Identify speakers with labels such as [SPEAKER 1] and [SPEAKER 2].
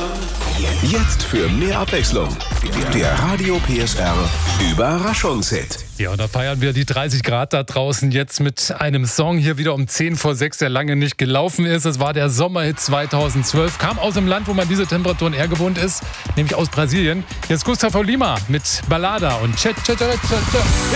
[SPEAKER 1] Jetzt für mehr Abwechslung. Der Radio PSR Überraschungshit.
[SPEAKER 2] Ja, und da feiern wir die 30 Grad da draußen jetzt mit einem Song hier wieder um 10 vor 6, der lange nicht gelaufen ist. Es war der Sommerhit 2012, kam aus dem Land, wo man diese Temperaturen eher gewohnt ist, nämlich aus Brasilien. Jetzt Gustavo Lima mit Ballada und Che Che Che Che Che.